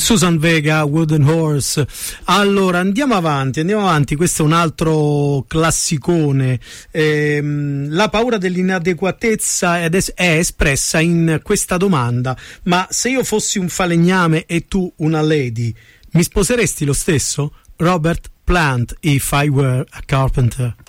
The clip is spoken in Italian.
Susan Vega, Wooden Horse. Allora andiamo avanti, questo è un altro classicone. La paura dell'inadeguatezza è espressa in questa domanda: ma se io fossi un falegname e tu una lady, mi sposeresti lo stesso? Robert Plant, If I Were a Carpenter.